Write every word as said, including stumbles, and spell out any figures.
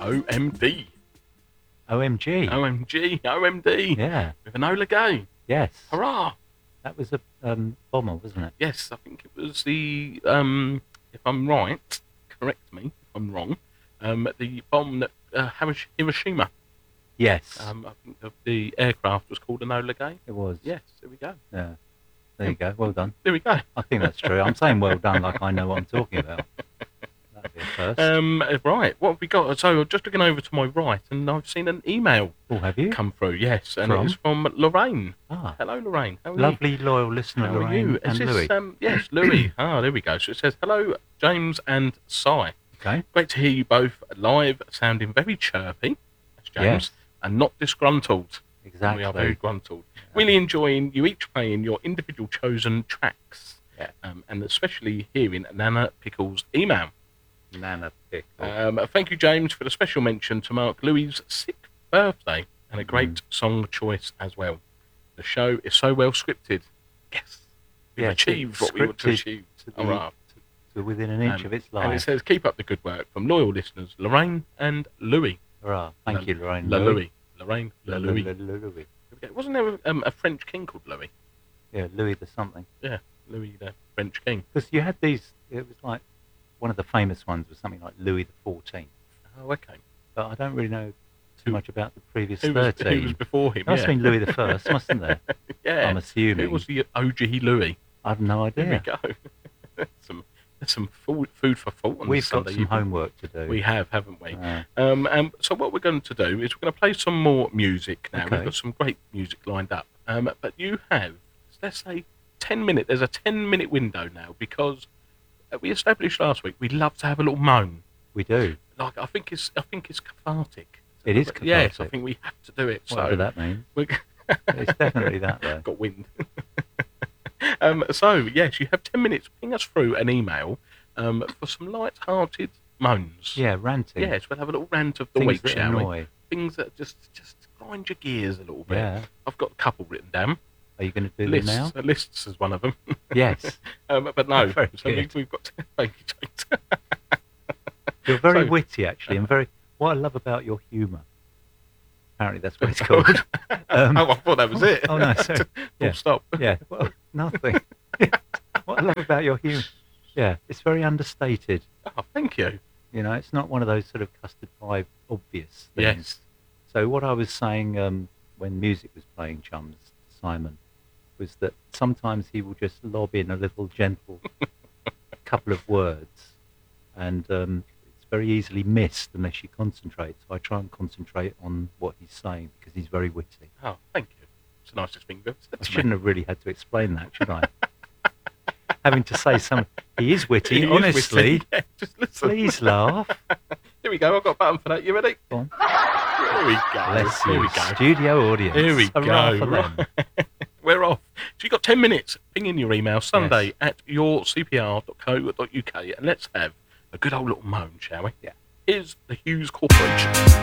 O M D. O M G. O M G, O M D. Yeah. With Enola Gay. Yes. Hurrah! That was a um, bomber, wasn't it? Yes, I think it was the, um, if I'm right, correct me if I'm wrong, um, the bomb that uh, Hiroshima. Yes. Um, I think the, the aircraft was called Enola Gay. It was. Yes, there we go. Yeah. There you go. Well done. There we go. I think that's true. I'm saying well done like I know what I'm talking about. That'd be a first. Um, right, what have we got? So, just looking over to my right, and I've seen an email Oh, have you? come through, yes, and From? it's from Lorraine. Ah. Hello, Lorraine. How are Lovely, you? loyal listener, How are Lorraine you? Is and this, Louis. Um, yes, Louis. Ah, there we go. So it says, hello, James and Si. Okay. Great to hear you both live, sounding very chirpy. That's James. Yes. And not disgruntled. Exactly. We are very gruntled. Really enjoying you each playing your individual chosen tracks. Yeah. Um, and especially hearing Nana Pickle's email. Nana Pickle. Um, thank you, James, for the special mention to mark Louis' sixth birthday and a great Mm. song choice as well. The show is so well scripted. Yes. We've Yes, achieved it's what we want to scripted achieve. to the- Hurrah. to within an inch Um, of its And it life. says, keep up the good work from loyal listeners, Lorraine and Louis. Hurrah. Thank La- you, Lorraine. La Louis. Lorraine, La La- Louis. La- La- Louis. Wasn't there um, a French king called Louis? Yeah, Louis the something. Yeah, Louis the French king. Because you had these, it was like, one of the famous ones was something like Louis the fourteenth. Oh, okay. But I don't really know too Who- much about the previous Who was, thirteen. who was before him? Must yeah. have been Louis the First, mustn't there? yeah. I'm assuming. Who was the O G Louis? I have no There we idea. go. some there's some food, food for thought on We've this got Sunday some evening. homework to do. We have, haven't we? Uh, Um, um, so what we're going to do is we're going to play some more music now. Okay. We've got some great music lined up. Um, but you have, let's say, ten minute. There's a ten minute window now because uh, we established last week we love to have a little moan. we do. Like I think it's, I think it's cathartic. It is Yes, I cathartic. think we have to do it. Whatever so that means. we're It's definitely that, though. got wind. um, so yes, you have ten minutes. Ping us through an email um, for some light-hearted moans. Yeah, ranting. Yes, we'll have a little rant of the Things week, that shall we? annoy. Things that just just grind your gears a little bit. Yeah. I've got a couple written down. Are you going to do Lists, them now? uh, lists is one of them. Yes. um, but no, Very so we, good. we've got. Thank you, James. You're very So- witty, actually, and very. What I love about your humour. Apparently, that's what it's called. Um, oh, I thought that was it. oh, no, sorry. Full Yeah. stop. Yeah. Well, nothing. What I love about your humour. Yeah, it's very understated. Oh, thank you. You know, it's not one of those sort of custard pie obvious things. Yes. So what I was saying um, when music was playing, Chums, Simon, was that sometimes he will just lob in a little gentle couple of words, and um, it's very easily missed unless you concentrate. So I try and concentrate on what he's saying because he's very witty. Oh, thank you. It's the nicest thing you've ever said I to me. shouldn't have really had to explain that, should I? Having to say some, he is witty. He is honestly, witty. Yeah, just listen. please laugh. Here we go. I've got a button for that. You ready? Go on. Here we go. Bless Here you, we go. studio audience. Here we Hurrah go. for them. We're off. So you've got ten minutes. Ping in your email Sunday Yes. at your c p r dot co dot u k and let's have a good old little moan, shall we? Yeah. Here's the Hughes Corporation.